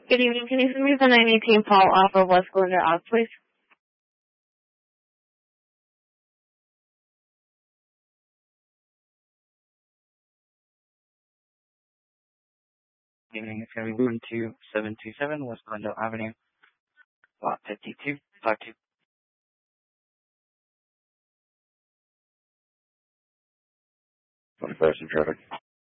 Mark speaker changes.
Speaker 1: Good evening. Can you send me the 918 Paul off of West Glendale Ave, please?
Speaker 2: Good evening. It's going to be 12727 West Glendale Avenue, lot 52, 52.
Speaker 3: Fast in traffic.